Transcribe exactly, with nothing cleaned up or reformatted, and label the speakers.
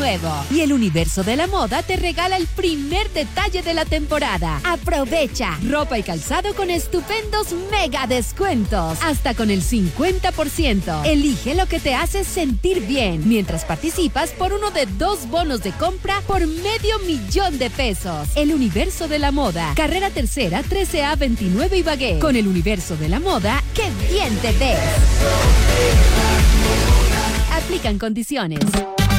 Speaker 1: nuevo. Y el Universo de la Moda te regala el primer detalle de la temporada. ¡Aprovecha! Ropa y calzado con estupendos mega descuentos. Hasta con el cincuenta por ciento. Elige lo que te hace sentir bien. Mientras participas por uno de dos bonos de compra por medio millón de pesos. El Universo de la Moda. Carrera Tercera, trece A veintinueve Ibagué. Con el Universo de la Moda, ¡qué bien te ves! Aplican condiciones.